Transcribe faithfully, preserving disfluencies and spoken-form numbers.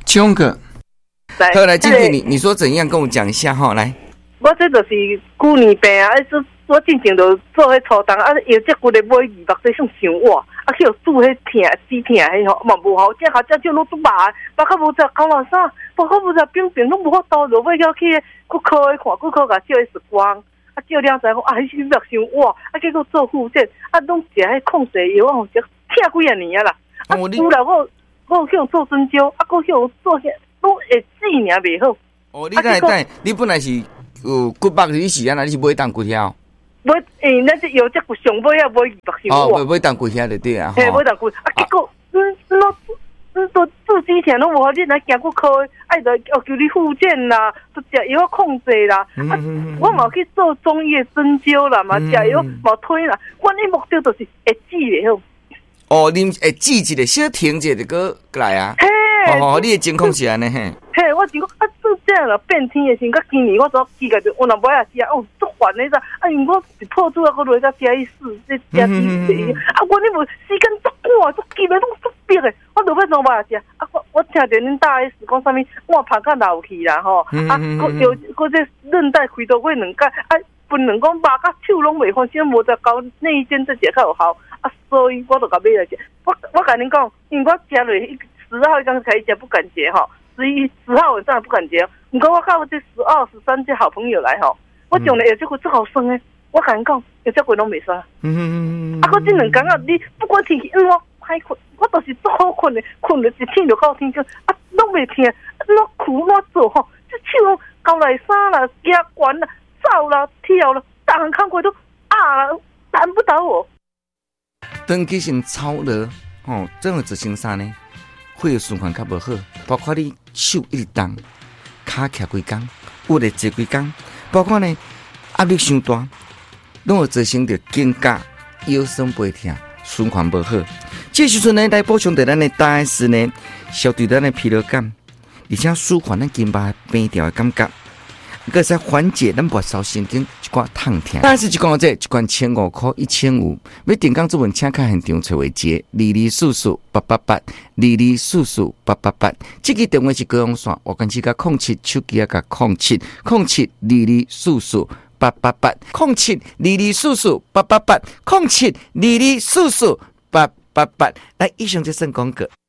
七峰哥，好，来，经理，你你说怎样？跟我讲一下哈，来。 我这就是去年病啊，啊，我进前就做迄初冬啊，药这骨咧买二百块算伤哇，啊，去煮迄疼止疼迄吼，嘛无好，这下这就拢都麻，包括无只讲话啥，包括无只病病拢无法度，落尾要去骨科诶看，骨科甲照 X 光，啊，照了才讲啊，迄是伤哇，啊，结果做复诊，啊，拢食迄控制药，我食疼几啊年啊啦，啊，除了我我去做针灸，啊，我去做些拢会止尔袂好。 哦，你来等，你本来是有骨肉你是安那？你是买当骨条？ 买诶，那是有只骨上尾啊，买二百箱。 哦，买买当骨条就对啊。 嘿，买当骨啊，结果嗯，那嗯，都做之前拢无好，你来行骨科，爱着要求你复健啦，都食药控制啦。啊，我嘛去做中医针灸啦，嘛食药嘛推啦。我的目标就是会止袂好。 哦，啉会止一个小停者就过来啊。嘿，哦，你的情况是安尼嘿。 嘿，我就讲啊，做这样啦，变天的时候，今年我做奇怪就我若买啊食，哦，足烦的咋？啊，因为我是破肚啊，我落再加一四，再加一四，啊，我你无时间足赶，足急的，拢足逼的，我落尾怎买啊食？啊，我我听着恁大 S 讲啥物，我拍甲流去啦吼，啊，佫有佫这韧带开刀过两届，啊，分两讲肉甲手拢袂放，现在无再搞内肩这些较有效，啊，所以我就甲买来食。我我甲恁讲，因为我食落十号刚开始食不敢食吼。十一十号晚上不敢接，不过我靠这十二十三这好朋友来吼，我讲了有这个最好生诶，我敢讲有这个拢袂生。嗯，啊，我这两天啊，你不管天气因我歹困，我都是足好困的，困了一天就到天光，啊，拢袂疼，我苦我做吼，这手交内衫啦、夹管啦、走啦、跳啦，大行看过都啊啦，难不倒我。 长期性操劳，吼，这样执行啥呢？血液循环较无好，包括你手一直动，骹徛几工，骨力坐几工，包括呢压力伤大，拢会造成着肩胛腰酸背痛，循环无好。这时阵呢，来补充着咱的大 S 呢，消除咱的疲劳感，而且舒缓咱肩膀平调的感觉。个使缓解咱末梢神经一寡痛痛，但是一罐这一罐千五块一千五，要订购这份请卡现场找维杰二二四四八八八二二四四八八八，这个电话是高雄线，我跟只甲空七手机啊甲空七空七二二四四八八八空七二二四四八八八空七二二四四八八八，来以上就算广告。